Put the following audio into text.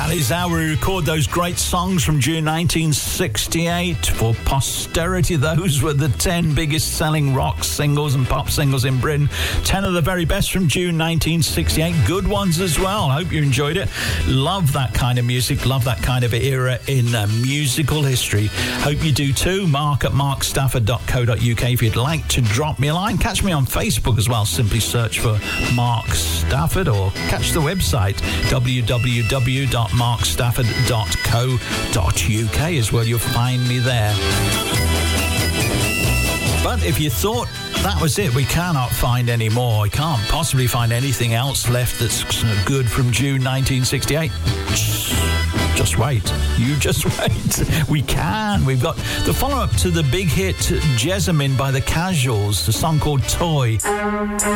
That is how we record those great songs from June 1968 for posterity. Those were the 10 biggest selling rock singles and pop singles in Britain. 10 of the very best from June 1968. Good ones as well. Hope you enjoyed it. Love that kind of music. Love that kind of era in musical history. Hope you do too. Mark at markstafford.co.uk if you'd like to drop me a line. Catch me on Facebook as well. Simply search for Mark Stafford or catch the website www.markstafford.co.uk is where you'll find me there. But if you thought that was it, we cannot find any more. We can't possibly find anything else left that's good from June 1968. Just wait. You just wait. We can. We've got the follow-up to the big hit Jessamine by the Casuals, the song called Toy.